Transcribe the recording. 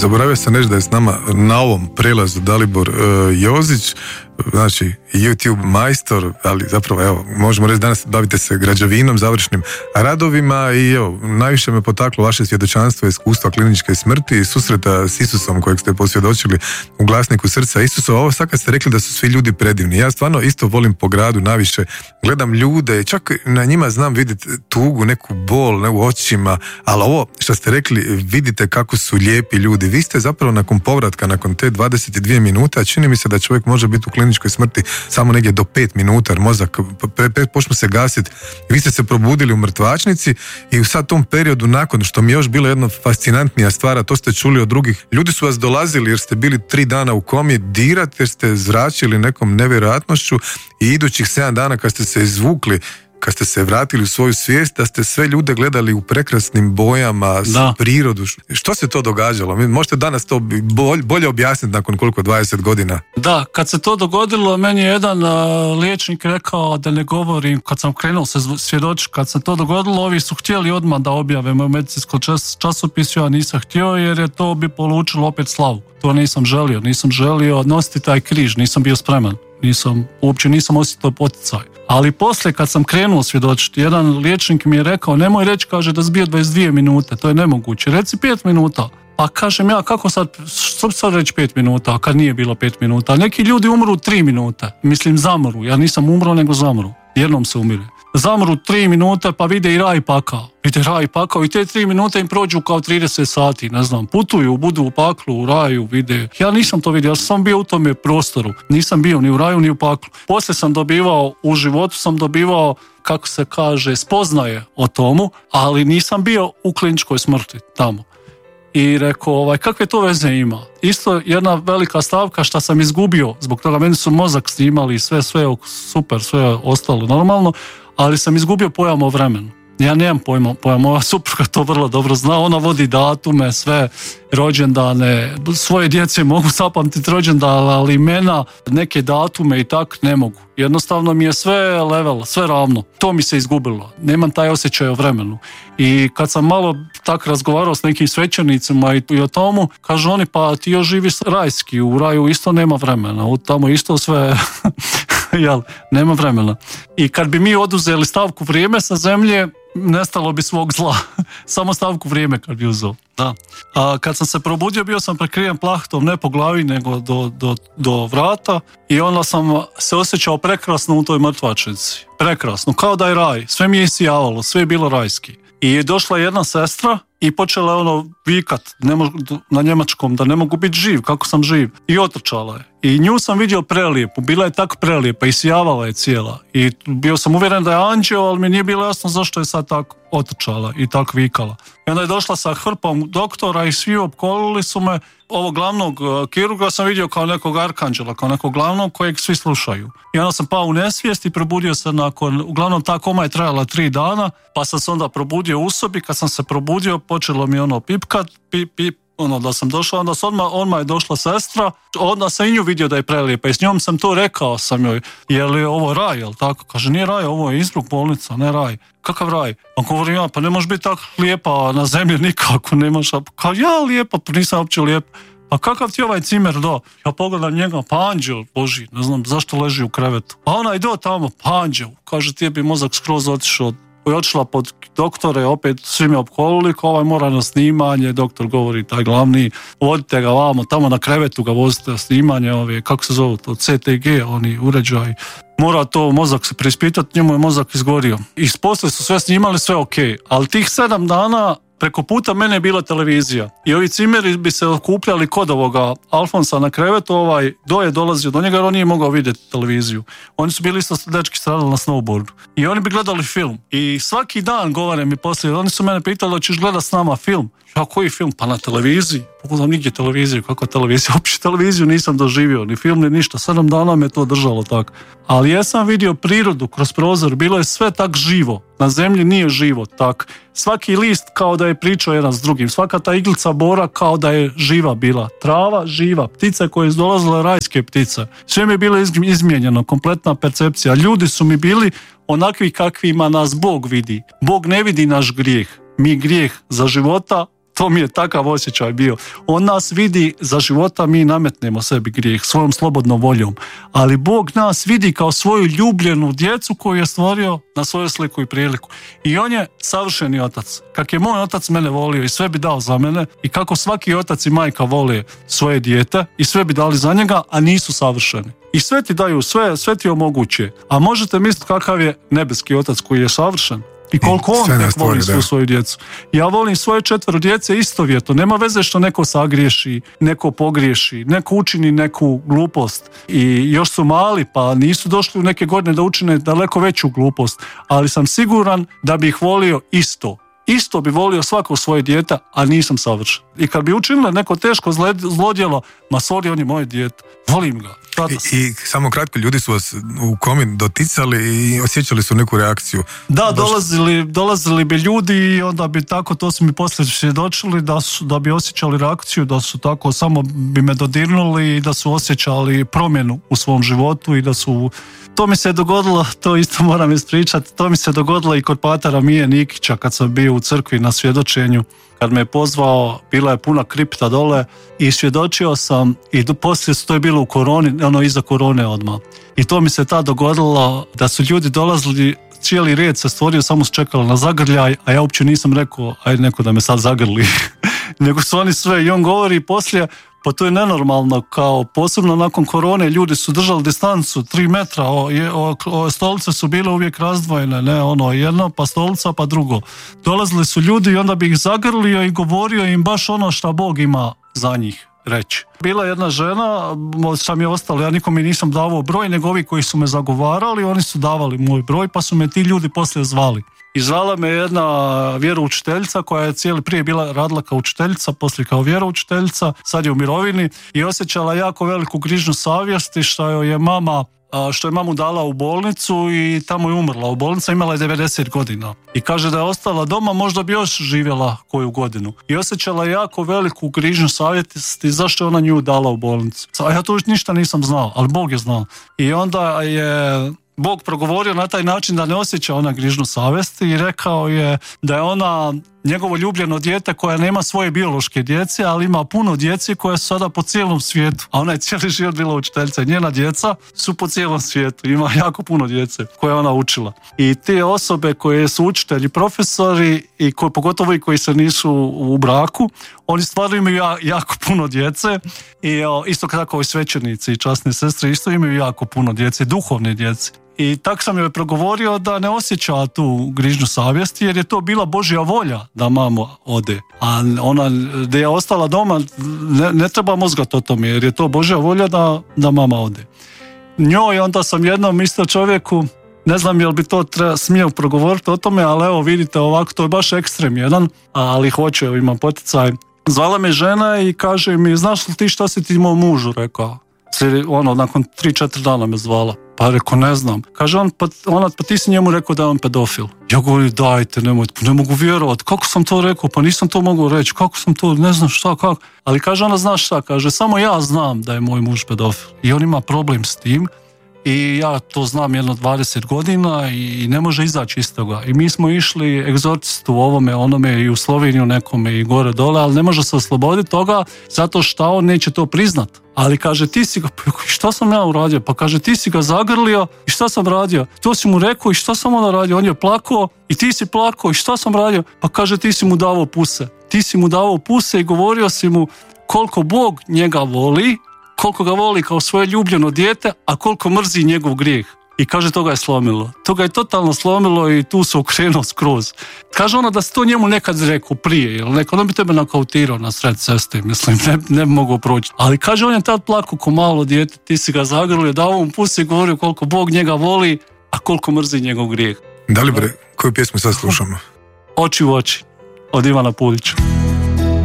Zaboravio sam reći da je s nama na ovom prelazu Dalibor Jozić, znači YouTube majstor, ali zapravo evo, možemo reći danas bavite se građevinom, završnim radovima i evo, najviše me potaklo vaše svjedočanstvo, iskustva kliničke smrti i susreta s Isusom kojeg ste posvjedočili u Glasniku srca Isusa. Ovo sad kad ste rekli da su svi ljudi predivni, ja stvarno isto volim po gradu najviše, gledam ljude, čak na njima znam vidjeti tugu, neku bol, u očima, ali ovo što ste rekli, vidite kako su lijepi ljudi. Vi ste zapravo nakon povratka, nakon te 22 minute, čini mi se da čovjek može biti u kliničkoj smrti samo negdje do 5 minuta, jer mozak počne se gasiti. Vi ste se probudili u mrtvačnici i u sad tom periodu nakon, što mi je još bila jedna fascinantnija stvar, a to ste čuli od drugih, ljudi su vas dolazili jer ste bili 3 dana u komi dirati jer ste zračili nekom nevjerojatnošću i idućih 7 dana kad ste se izvukli, kad ste se vratili u svoju svijest, da ste sve ljude gledali u prekrasnim bojama, prirodu. Što se to događalo? Možete danas to bolje objasniti nakon koliko 20 godina? Da, kad se to dogodilo, meni je jedan liječnik rekao da ne govorim, kad sam krenuo se svjedočiti, kad se to dogodilo, ovi su htjeli odmah da objave moj medicinsko časopis, ja nisam htio jer je to bi polučilo opet slavu. To nisam želio nositi taj križ, nisam bio spreman. Uopće nisam osjetio poticaj. Ali poslije kad sam krenuo svjedočiti, jedan liječnik mi je rekao, nemoj reći, kaže, da zbio 22 minute, to je nemoguće, reci 5 minuta. Pa kažem ja, kako sad, što sad reći 5 minuta, kad nije bilo 5 minuta? Neki ljudi umru 3 minute, zamru, ja nisam umro nego zamru, jednom se umire. Zamru 3 minute pa vide i raj i pakao. I te 3 minute im prođu kao 30 sati, putuju, budu u paklu, u raju, vide. Ja nisam to vidio, ja sam bio u tome prostoru, nisam bio ni u raju ni u paklu. Poslije sam dobivao, u životu sam dobivao, kako se kaže, spoznaje o tomu, ali nisam bio u kliničkoj smrti tamo. I rekao, kakve to veze ima? Isto jedna velika stavka što sam izgubio, zbog toga meni su mozak snimali, sve super, sve ostalo normalno, ali sam izgubio pojam o vremenu. Ja nemam pojma, moja supruga to vrlo dobro zna, ona vodi datume, sve rođendane, svoje djece mogu zapamtiti rođendane, ali imena, neke datume i tak ne mogu. Jednostavno mi je sve level, sve ravno. To mi se izgubilo. Nemam taj osjećaj o vremenu. I kad sam malo tak razgovarao s nekim svećenicima i o tomu, kažu oni, pa ti još živiš rajski, u raju isto nema vremena, tamo isto sve... Jel, nema vremena. I kad bi mi oduzeli stavku vrijeme sa zemlje, nestalo bi svog zla. Samo stavku vrijeme kad bi uzeo. Da. A kad sam se probudio, bio sam prekriven plahtom, ne po glavi, nego do vrata, i onda sam se osjećao prekrasno u toj mrtvačnici. Prekrasno, kao da je raj. Sve mi je isijavalo, sve je bilo rajski. I je došla jedna sestra i počela je vikat na njemačkom da ne mogu biti živ, kako sam živ. I otrčala je. I nju sam vidio prelijepu, bila je tako prelijepa i sijavala je cijela. I bio sam uvjeren da je anđeo, ali mi nije bilo jasno zašto je sad tako otrčala i tako vikala. I onda je došla sa hrpom doktora i svi opkolili su me. Ovog glavnog kirurga sam vidio kao nekog arkanđela, kao nekog glavnog kojeg svi slušaju. I onda sam pao u nesvijest i probudio se uglavnom ta koma je trajala 3 dana, pa sam se onda probudio u sobi. Kad sam se probudio, počelo mi pipkat, pip, da sam došao, onda odmah je došla sestra, onda sam i nju vidio da je prelijepa i s njom sam to rekao sam joj, je li ovo raj, jel tako? Kaže, nije raj, ovo je Innsbruck bolnica, ne raj. Kakav raj? Pa govorim ja, pa ne možeš biti tako lijepa na zemlji nikako, nemaš, kao ja lijepa, pa nisam uopće lijepa. Pa kakav ti ovaj cimer do? Ja pogledam njega, pa anđel Boži, ne znam zašto leži u krevetu. A ona ide tamo, pa anđel, kaže ti je bi mozak skroz otišao. I otišla pod doktore, opet svi me opkolili, ovaj mora na snimanje, doktor govori, taj glavni, vodite ga vamo, tamo na krevetu ga vozite na snimanje, kako se zove to, CTG, oni uređaj. Mora to mozak se preispitati, njemu je mozak izgorio. I poslije su sve snimali, sve ok, ali tih 7 dana preko puta mene je bila televizija. I ovi cimeri bi se okupljali kod ovoga Alfonsa na krevetu, do je dolazio do njega jer on nije mogao vidjeti televiziju. Oni su bili isto dečki stradali na snowboardu. I oni bi gledali film. I svaki dan govore mi poslije, oni su mene pitali da ćeš gledati s nama film. Ja, koji film? Pa na televiziji. Pogledam nigdje televiziju, kako televizija? Uopće televiziju nisam doživio, ni film, ni ništa. 7 dana me to držalo tako. Ali ja sam vidio prirodu kroz prozor, bilo je sve tak živo. Na zemlji nije živo tak. Svaki list kao da je pričao jedan s drugim. Svaka ta iglica bora kao da je živa bila. Trava živa, ptice koje su dolazile, rajske ptice. Sve mi je bilo izmijenjeno, kompletna percepcija. Ljudi su mi bili onakvi kakvima nas Bog vidi. Bog ne vidi naš grijeh. Mi grijeh za života To mi je takav osjećaj bio. On nas vidi za života, mi nametnemo sebi grijeh svojom slobodnom voljom, ali Bog nas vidi kao svoju ljubljenu djecu koju je stvorio na svoju sliku i priliku. I on je savršeni otac. Kak je moj otac mene volio i sve bi dao za mene, i kako svaki otac i majka vole svoje dijete i sve bi dali za njega, a nisu savršeni. I sve ti daju, sve ti omoguće. A možete misliti kakav je nebeski otac koji je savršen. I koliko on tek voli svoju djecu. Ja volim svoje 4 djece istovjetno. Nema veze što neko sagriješi, neko pogriješi, neko učini neku glupost. I još su mali, pa nisu došli u neke godine da učine daleko veću glupost. Ali sam siguran da bi ih volio isto. Isto bi volio svako svoje dijete, a nisam savršen. I kad bi učinile neko teško zlodjelo, ma sorry, on je moje dijete. Volim ga. I samo kratko, ljudi su vas u komi doticali i osjećali su neku reakciju. Da, dolazili bi ljudi i onda bi tako, to su mi poslije svjedočili, da bi osjećali reakciju, da su tako, samo bi me dodirnuli i da su osjećali promjenu u svom životu i da su... To mi se dogodilo, to isto moram ispričati, to mi se dogodilo i kod patera Mije Nikića kad sam bio u crkvi na svjedočenju. Kad me je pozvao, bila je puna kripta dole i svjedočio sam, i poslije to je bilo u koroni, iza korone odmah. I to mi se tad dogodilo da su ljudi dolazili, cijeli red se stvorio, samo su čekali na zagrljaj, a ja uopće nisam rekao, ajde neko da me sad zagrli. Nego su oni sve, i on govori poslije, pa to je nenormalno, kao posebno nakon korone ljudi su držali distancu 3 metra, stolice su bile uvijek razdvojene, ne jedno pa stolica pa drugo. Dolazili su ljudi i onda bi ih zagrlio i govorio im baš ono što Bog ima za njih reći. Bila jedna žena, sam je ostalo, ja nikome nisam davao broj, nego ovi koji su me zagovarali, oni su davali moj broj, pa su me ti ljudi poslije zvali. I zvala me jedna vjeroučiteljica koja je prije bila radila kao učiteljica, poslije kao vjeroučiteljica, sad je u mirovini, i osjećala jako veliku grižnju savjesti što je mamu dala u bolnicu i tamo je umrla u bolnici, imala je 90 godina. I kaže da je ostala doma, možda bi još živjela koju godinu. I osjećala jako veliku grižnju savjesti zašto je ona nju dala u bolnicu. A ja to još ništa nisam znao, ali Bog je znao. I onda je Bog progovorio na taj način da ne osjeća ona grižnu savjesti i rekao je da je ona njegovo ljubljeno dijete koja nema svoje biološke djece, ali ima puno djeci koje su sada po cijelom svijetu. A ona je cijeli život bila učiteljica. Njena djeca su po cijelom svijetu. Ima jako puno djece koje ona učila. I te osobe koje su učitelji, profesori, i pogotovo i koji se nisu u braku, oni stvarno imaju jako puno djece. I isto tako i svećenici i časne sestre isto imaju jako puno djece, duhovne djece. I tak sam joj progovorio da ne osjeća tu grižnju savjesti, jer je to bila Božja volja da mama ode. A ona da je ostala doma, ne treba mozgati o tome, jer je to Božja volja da mama ode. Njoj onda sam jednom isto čovjeku, ne znam jel bi to smio progovoriti o tome, ali evo vidite ovako, to je baš ekstrem jedan, ali hoće, imam poticaj. Zvala me žena i kaže mi, znaš li ti šta si ti mom mužu rekao? Nakon 3-4 dana me zvala. Pa rekao, ne znam. Kaže pa ti si njemu rekao da je on pedofil. Ja govorim, dajte, nemojte, ne mogu vjerovati. Kako sam to rekao? Pa nisam to mogao reći. Kako sam to, ne znam šta, kako. Ali kaže ona, znaš šta, kaže, samo ja znam da je moj muž pedofil. I on ima problem s tim. I ja to znam jedno 20 godina i ne može izaći iz toga. I mi smo išli egzorcistu ovome, onome i u Sloveniju nekome i gore dole, ali ne može se osloboditi toga zato što on neće to priznat. Ali kaže, ti si ga, šta sam ja uradio? Pa kaže, ti si ga zagrlio i šta sam radio? To si mu rekao i šta sam onda radio? On je plakao i ti si plakao i šta sam radio? Pa kaže, ti si mu davao puse. Ti si mu davao puse i govorio si mu koliko Bog njega voli, koliko ga voli kao svoje ljubljeno dijete, a koliko mrzi njegov grijeh. I kaže, to ga je slomilo. To ga je totalno slomilo i tu se okrenuo skroz. Kaže ona da si to njemu nekad rekao prije, jer neko, on bi tebe nakautirao na sred ceste, mislim, ne bi mogao proći. Ali kaže, on je tad plakao ko malo dijete, ti si ga zagrlio, dao mu puse i govorio koliko Bog njega voli, a koliko mrzi njegov grijeh. Da li bre, koju pjesmu sad slušamo? Oči u oči, od Ivana Puljića.